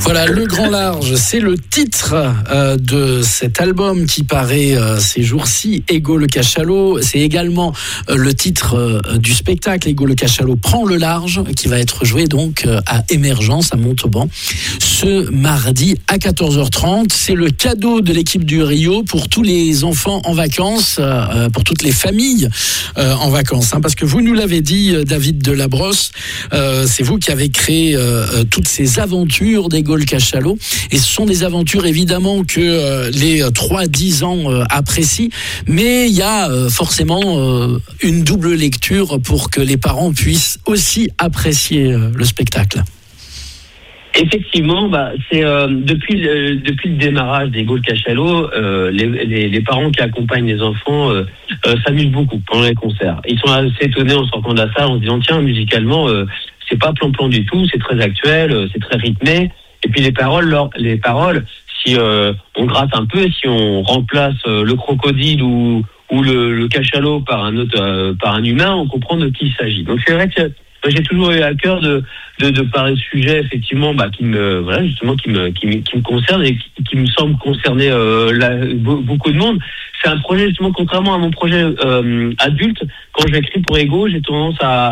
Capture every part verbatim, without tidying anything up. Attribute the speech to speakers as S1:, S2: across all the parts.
S1: Voilà, Le Grand Large, c'est le titre euh, de cet album qui paraît euh, ces jours-ci, Ego le Cachalot. C'est également euh, le titre euh, du spectacle, Ego le Cachalot prend le large, qui va être joué donc euh, à Émergence, à Montauban, ce mardi à quatorze heures trente. C'est le cadeau de l'équipe du Rio pour tous les enfants en vacances, euh, pour toutes les familles euh, en vacances. Hein, parce que vous nous l'avez dit, David Delabrosse, euh, c'est vous qui avez créé euh, toutes ces aventures d'Ego le Cachalot, et ce sont des aventures évidemment que euh, les trois à dix ans euh, apprécient, mais il y a euh, forcément euh, une double lecture pour que les parents puissent aussi apprécier euh, le spectacle.
S2: Effectivement, bah, c'est euh, depuis le depuis le démarrage d'Ego le Cachalot, euh, les, les les parents qui accompagnent les enfants euh, euh, s'amusent beaucoup pendant les concerts. Ils sont assez étonnés en sortant de la salle en se disant tiens, musicalement euh, c'est pas plan-plan du tout, c'est très actuel, euh, c'est très rythmé. Et puis les paroles, leur, les paroles, si euh, on gratte un peu, si on remplace euh, le crocodile ou ou le, le cachalot par un autre, euh, par un humain, on comprend de qui il s'agit. Donc c'est vrai que moi, j'ai toujours eu à cœur de de, de parler de sujets effectivement, bah, qui me voilà justement qui me qui me, qui me concerne et qui, qui me semble concerner euh, la, beaucoup de monde. C'est un projet justement, contrairement à mon projet euh, adulte, quand je l'écris pour Ego, j'ai tendance à,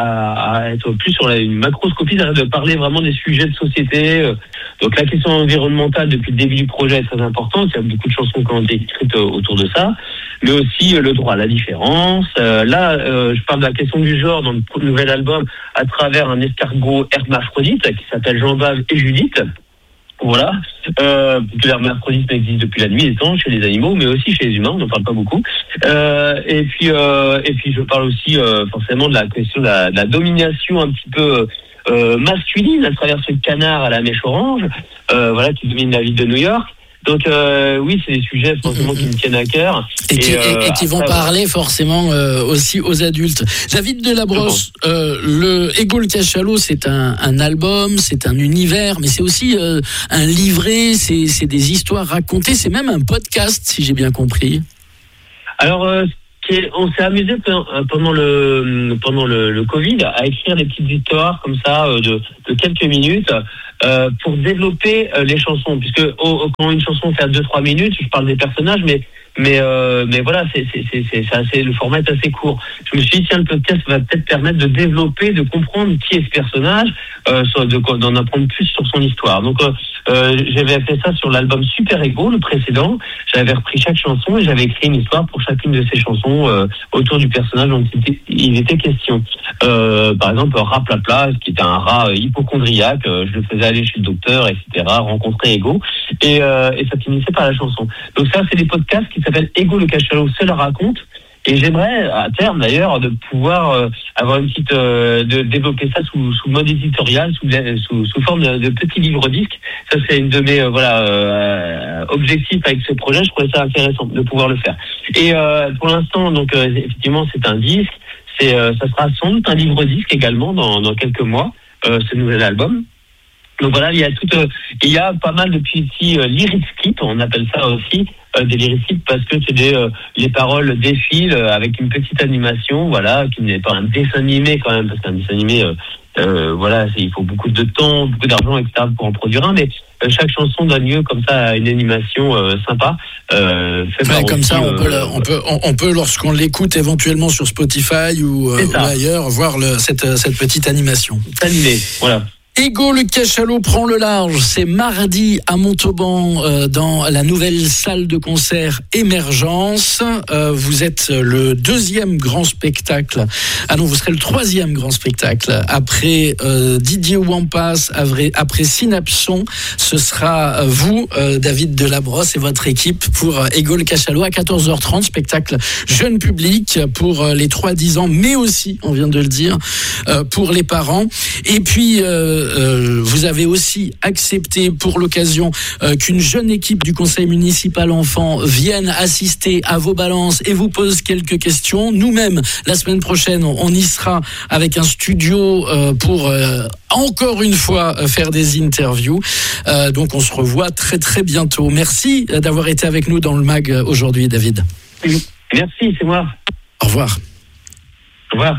S2: à, à être plus sur la, une macroscopie, de parler vraiment des sujets de société. Donc la question environnementale depuis le début du projet est très importante. Il y a beaucoup de chansons qui ont été écrites autour de ça, mais aussi le droit à la différence. Euh, là, euh, je parle de la question du genre dans le nouvel album à travers un escargot hermaphrodite qui s'appelle Jean-Baptiste et Judith. Voilà, euh, l'hermaphrodisme existe depuis la nuit des temps chez les animaux, mais aussi chez les humains, on n'en parle pas beaucoup. Euh, et puis, euh, et puis, je parle aussi euh, forcément de la question de la, de la domination un petit peu euh, masculine à travers ce canard à la mèche orange, euh, voilà, qui domine la ville de New York. Donc euh, oui, c'est des sujets forcément qui me tiennent à cœur.
S1: Et, et, qui,
S2: euh,
S1: et, et qui vont
S2: après,
S1: parler forcément euh, aussi aux adultes. David Delabrosse, euh, le Ego le Cachalot, c'est un, un album, c'est un univers, mais c'est aussi euh, un livret, c'est, c'est des histoires racontées, c'est même un podcast, si j'ai bien compris.
S2: Alors, euh, on s'est amusé pendant le pendant le, le Covid à écrire des petites histoires comme ça de, de quelques minutes euh, pour développer euh, les chansons, puisque oh, quand une chanson fait à deux trois minutes, je parle des personnages, mais mais euh, mais voilà, c'est c'est c'est c'est assez, le format est assez court. Je me suis dit tiens, le podcast va peut-être permettre de développer, de comprendre qui est ce personnage, euh, de, d'en apprendre plus sur son histoire. Donc euh, euh, j'avais fait ça sur l'album Super Ego, le précédent. J'avais repris chaque chanson et j'avais écrit une histoire pour chacune de ces chansons euh, autour du personnage dont il était, il était question. Euh, par exemple, Raplapla, qui était un rat hypochondriaque, euh, je le faisais aller chez le docteur, et cetera, rencontrer Ego, et, euh, et ça finissait par la chanson. Donc ça, c'est des podcasts qui s'appellent Ego le Cachalot se la raconte. Et j'aimerais, à terme d'ailleurs, de pouvoir euh, avoir une petite, euh, de développer ça sous, sous mode éditorial, sous, sous, sous forme de, de petits livres disques. Ça, c'est une de mes euh, voilà euh, objectifs avec ce projet. Je trouvais ça intéressant de pouvoir le faire. Et euh, pour l'instant, donc euh, effectivement, c'est un disque. C'est, euh, ça sera sans doute un livre disque également dans, dans quelques mois. Euh, ce nouvel album. Donc voilà, il y a tout, euh, il y a pas mal de petits euh, lyric skips, on appelle ça aussi euh, des lyric skips parce que c'est des euh, les paroles défilent euh, avec une petite animation, voilà, qui n'est pas un dessin animé quand même, parce qu'un dessin animé, euh, euh, voilà, c'est, il faut beaucoup de temps, beaucoup d'argent, et cetera pour en produire un, mais euh, chaque chanson donne lieu comme ça à une animation euh, sympa. Euh, fait
S1: ouais, comme
S2: aussi,
S1: ça, on
S2: euh,
S1: peut, la, on peut, on, on peut lorsqu'on l'écoute éventuellement sur Spotify ou, euh, ou ailleurs, voir le, cette, cette petite animation.
S2: Animé, voilà.
S1: Ego le Cachalot prend le large, c'est mardi à Montauban euh, dans la nouvelle salle de concert Émergence. Euh, vous êtes le deuxième grand spectacle, ah non, vous serez le troisième grand spectacle après euh, Didier Wampas, après, après Synapson. Ce sera vous, euh, David Delabrosse et votre équipe pour euh, Ego le Cachalot à quatorze heures trente, spectacle jeune public pour euh, les trois à dix ans, mais aussi, on vient de le dire, euh, pour les parents. Et puis euh, Euh, vous avez aussi accepté pour l'occasion euh, qu'une jeune équipe du conseil municipal enfant vienne assister à vos balances et vous pose quelques questions. Nous-mêmes, la semaine prochaine, on y sera avec un studio euh, pour euh, encore une fois euh, faire des interviews. Euh, donc on se revoit très très bientôt. Merci d'avoir été avec nous dans le mag aujourd'hui, David.
S2: Merci, c'est moi.
S1: Au revoir.
S2: Au revoir.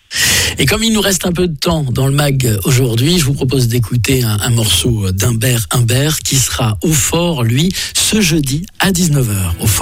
S1: Et comme il nous reste un peu de temps dans le mag aujourd'hui, je vous propose d'écouter un, un morceau d'Humbert Humbert qui sera au Fort, lui, ce jeudi à dix-neuf heures. Au Fort.